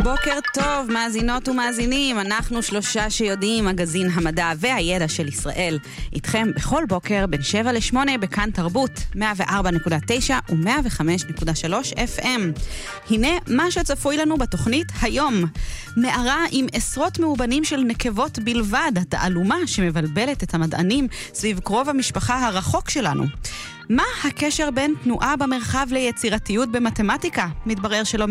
בוקר טוב, מאזינות ומאזינים, אנחנו שלושה שיודעים, מגזין המדע והידע של ישראל. איתכם בכל בוקר בין 7 ל-8 בכאן תרבות, 104.9 ו-105.3 FM. הנה מה שצפוי לנו בתוכנית היום. מערה עם עשרות מאובנים של נקבות בלבד, התעלומה שמבלבלת את המדענים סביב קרוב המשפחה הרחוק שלנו. מה הקשר בין תנועה במרחב ליצירתיות במתמטיקה? מתברר שלא